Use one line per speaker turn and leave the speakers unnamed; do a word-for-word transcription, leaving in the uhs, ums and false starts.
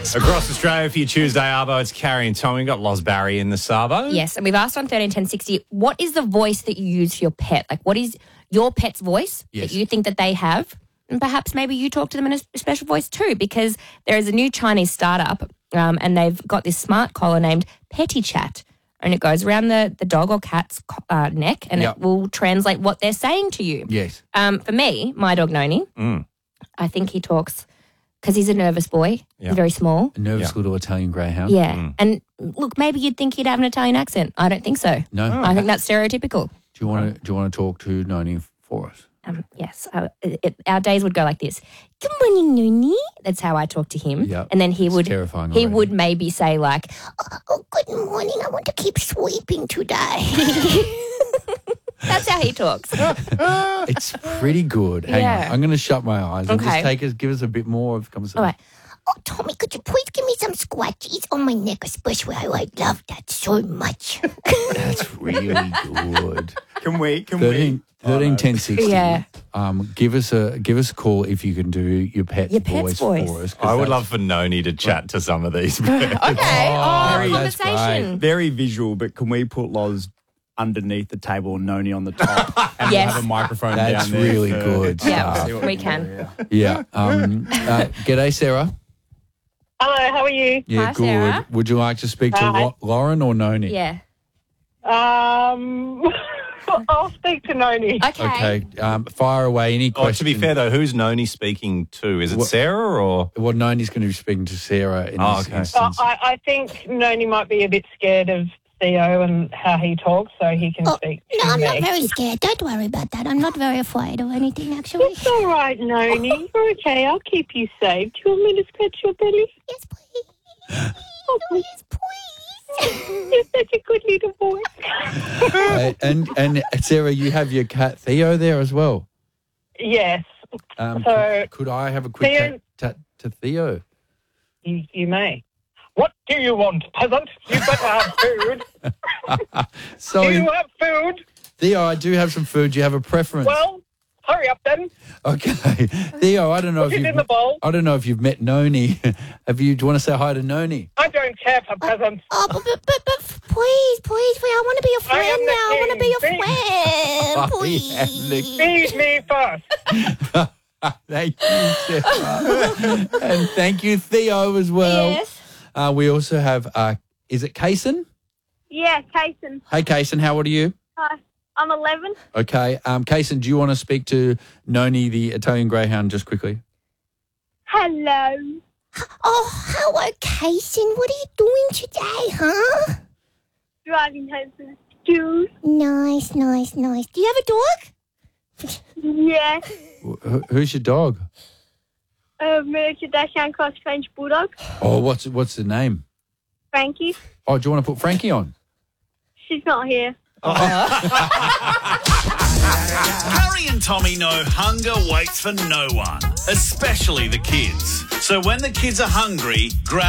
Across Australia for your Tuesday Arvo, it's Carrie and Tommy. We've got Loz Barry in the Sabo.
Yes, and we've asked on thirteen ten sixty, what is the voice that you use for your pet? Like, what is your pet's voice
Yes.
that you think that they have? And perhaps maybe you talk to them in a special voice too, because there is a new Chinese startup um, and they've got this smart collar named Petty Chat. And it goes around the, the dog or cat's uh, neck and
Yep.
it will translate what they're saying to you.
Yes.
Um, for me, my dog Noni,
Mm.
I think he talks because he's a nervous boy.
Yeah.
He's very small.
A nervous
Yeah.
little Italian greyhound.
Yeah.
Mm.
And look, maybe you'd think he'd have an Italian accent. I don't think so.
No.
I think that's stereotypical.
Do you want to? Do you want to talk to Noni for us?
Um, yes. Uh, it, it- our days would go like this. Good morning, Noni. That's how I talk to him.
Yeah.
And then he
It's
would
terrifying
he
already.
would maybe say like, oh, oh, good morning. I want to keep sweeping today. That's how he talks.
It's pretty good. Hang
Yeah.
on. I'm going to shut my eyes and
Okay.
just take us, give us a bit more of conversation.
All right.
Oh, Tommy, could you please give me some scratchies on my neck, especially? I I love that so much.
That's really good.
Can we? Can
thirteen, thirteen ten sixty.
Yeah.
Um, give us a give us a call if you can do your pet's,
Your pet's
voice,
voice.
for us. 'cause
I would
that's-
love for Noni to chat to some of these.
Okay. Oh,
that's
conversation.
Very visual, but can we put Loz underneath the table and Noni on the top? And
Yes.
we'll have a microphone
That's
down there.
really
for-
good
Yeah,
stuff.
See what
we
do,
can.
yeah.
Yeah. Um, uh, g'day, Sarah.
Hello, how are you?
Yeah,
Hi,
good.
Sarah.
Would you like to speak to
Hi.
Lo- Lauren or Noni?
Yeah.
Um, I'll speak to Noni.
Okay.
Okay. Um, fire away. Any
Oh,
questions?
to be fair though, who's Noni speaking to? Is it
What-
Sarah or?
Well, Noni's going to be speaking to Sarah in
Oh,
this
okay.
Uh,
instance.
I, I think Noni might be a bit scared of Theo and how he talks, so he can
Oh,
speak
no,
to
I'm
me.
not very scared. Don't worry about that. I'm not very afraid of anything, actually.
It's all right, Noni. You're okay. I'll keep you safe. Do you want me to scratch your belly?
Yes, please.
Oh,
Oh, yes, please.
you're such a good little boy.
Uh, and and Sarah, you have your cat Theo there as well.
Yes,
Um,
So,
could, could I have a quick
Theo-
chat, chat to Theo?
you, you may. What do you want, peasant? You better have food.
So,
Do you have food?
Theo, I do have some food. Do you have a preference?
Well, hurry up then.
okay, Theo, I don't know
Put
if
it
you've
in the bowl.
I don't know if you've met Noni. have you? Do you want to say hi to Noni?
I don't care for peasants.
Oh, but, but, but, but please, please, please, I want to be your
I am
friend
the
now. I want to be your
king.
friend,
Oh,
please.
yeah,
Feed me first.
Thank you, Sarah. And thank you, Theo, as well.
Yes.
Uh, we also have, uh, is it Kaysen?
Yeah, Kason.
Hey, Kaysen, how old are you?
Hi, I'm eleven.
Okay. Um, Kaysen, do you want to speak to Noni, the Italian greyhound, just quickly?
Hello.
Oh, hello, Kaysen. What are you doing today, huh?
Driving home from school.
Nice, nice, nice. Do you have a dog?
Yeah.
Wh- who- Who's your dog?
A miniature Dachshund cross French Bulldog.
Oh, what's what's the name?
Frankie.
Oh, do you want to put Frankie on?
She's not here.
Harry and Tommy know hunger waits for no one, especially the kids. So when the kids are hungry, grab